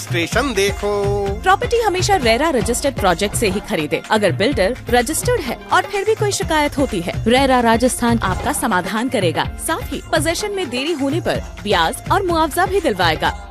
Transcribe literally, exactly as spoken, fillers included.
Station देखो। Property हमेशा RERA registered project से ही खरीदे। अगर बिल्डर रजिस्टर्ड है और फिर भी कोई शिकायत होती है, रेरा राजस्थान आपका समाधान करेगा। साथ ही पोजेशन में देरी होने पर ब्याज और मुआवजा भी दिलवाएगा।